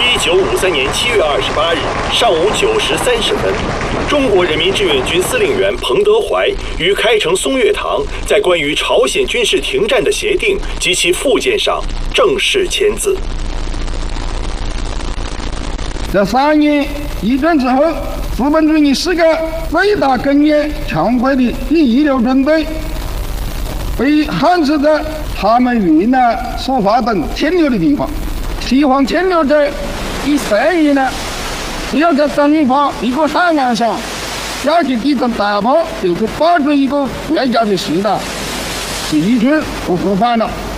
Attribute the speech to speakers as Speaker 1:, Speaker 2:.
Speaker 1: 1953年7月28日上午9时30分，中国人民志愿军司令员彭德怀于开城松月堂在关于朝鲜军事停战的协定及其附件上正式签字。
Speaker 2: 在3年一战之后，资本主义世界最大根源强国的第一流军队被限制在他们云南、苏华等牵流的地方。西方牵流者以善意呢，只要在东方一个海岸上下起地震大炮，就是保住一个国家的势头，是一去不复返了。